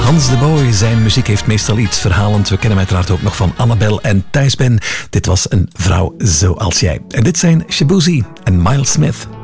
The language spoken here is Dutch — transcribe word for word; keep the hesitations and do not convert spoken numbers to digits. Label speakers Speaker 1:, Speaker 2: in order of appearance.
Speaker 1: Hans de Boy, zijn muziek heeft meestal iets verhalend. We kennen hem uiteraard ook nog van Annabel en Thijs Ben. Dit was Een vrouw zoals jij. En dit zijn Shaboozey en Miles Smith.